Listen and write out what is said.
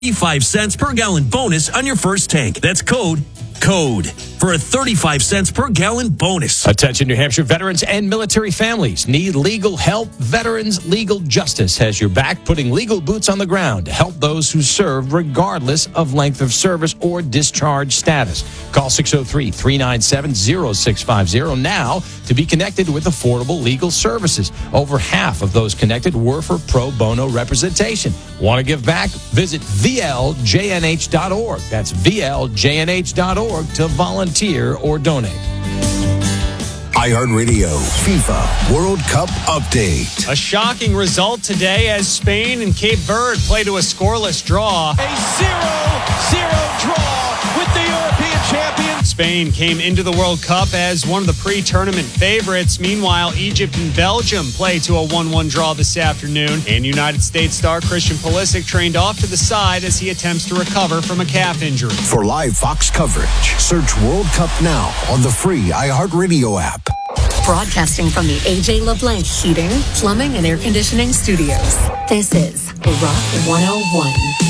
35 cents per gallon bonus on your first tank. That's code for a 35 cents per gallon bonus. Attention, New Hampshire veterans and military families. Need legal help? Veterans Legal Justice has your back, putting legal boots on the ground to help those who serve regardless of length of service or discharge status. Call 603-397-0650 now to be connected with affordable legal services. Over half of those connected were for pro bono representation. Want to give back? Visit VLJNH.org. That's VLJNH.org to volunteer or donate. iHeartRadio FIFA World Cup update. A shocking result today as Spain and Cape Verde play to a scoreless draw. A 0-0 draw with the European champions. Spain came into the World Cup as one of the pre-tournament favorites. Meanwhile, Egypt and Belgium play to a 1-1 draw this afternoon. And United States star Christian Pulisic trained off to the side as he attempts to recover from a calf injury. For live Fox coverage, search World Cup now on the free iHeartRadio app. Broadcasting from the A.J. LeBlanc Heating, Plumbing, and Air Conditioning Studios. This is Rock 101.